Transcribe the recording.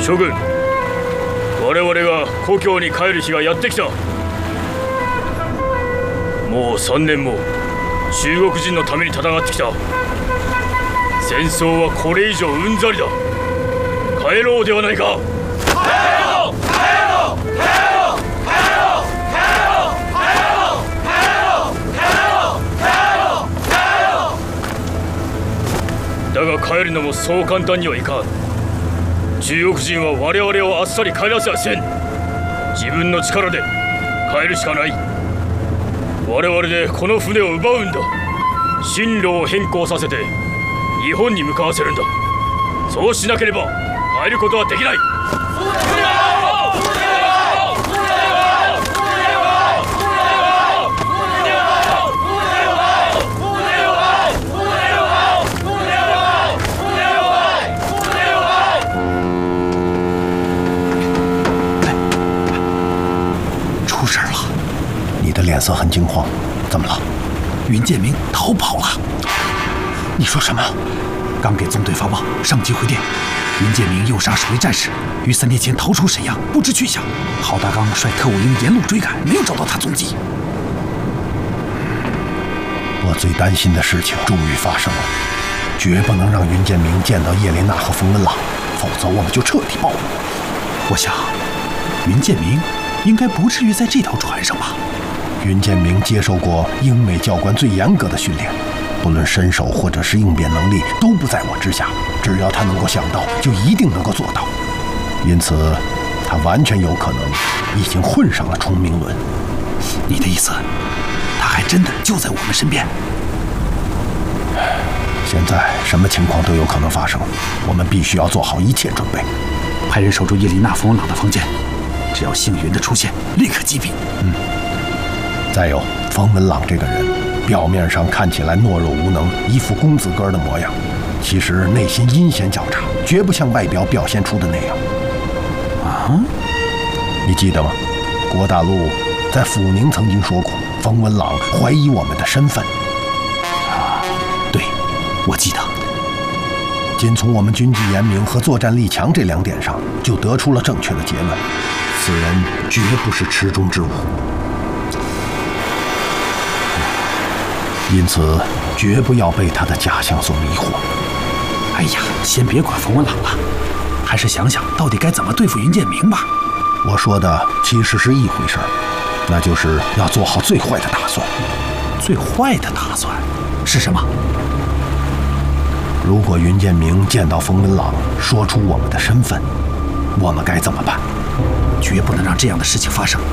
諸軍、我々が故郷に帰る日がやってきた。もう3年も中国人のために戦ってきた。戦争はこれ以上うんざりだ。帰ろうではないか。だが帰るのもそう簡単にはいかん。中国人は我々をあっさり帰らせはせん。自分の力で帰るしかない。我々でこの船を奪うんだ。進路を変更させて日本に向かわせるんだ。そうしなければ帰ることはできない。 出事了！你的脸色很惊慌，怎么了？云建明逃跑了！你说什么？刚给纵队发报，上级回电，云建明诱杀守卫战士，于3天前逃出沈阳，不知去向。郝大刚率特务营沿路追赶，没有找到他踪迹。我最担心的事情终于发生了，绝不能让云建明见到叶琳娜和冯文朗，否则我们就彻底暴露。我想，云建明应该不至于在这条船上吧？云建明接受过英美教官最严格的训练，不论身手或者是应变能力都不在我之下，只要他能够想到，就一定能够做到。因此，他完全有可能已经混上了崇明轮。你的意思，他还真的就在我们身边？现在什么情况都有可能发生，我们必须要做好一切准备。派人守住叶琳娜、冯文朗的房间，只要幸运的出现，立刻击毙。再有，冯文朗这个人，表面上看起来懦弱无能，一副公子哥的模样，其实内心阴险狡诈，绝不像外表表现出的那样。啊？你记得吗？郭大陆在阜宁曾经说过，冯文朗怀疑我们的身份。啊，对，我记得。仅从我们军纪严明和作战力强这2点上，就得出了正确的结论：此人绝不是池中之物。因此，绝不要被他的假象所迷惑。哎呀，先别管冯文朗了，还是想想到底该怎么对付云建明吧。我说的其实是一回事儿，那就是要做好最坏的打算。最坏的打算是什么？如果云建明见到冯文朗，说出我们的身份，我们该怎么办？绝不能让这样的事情发生。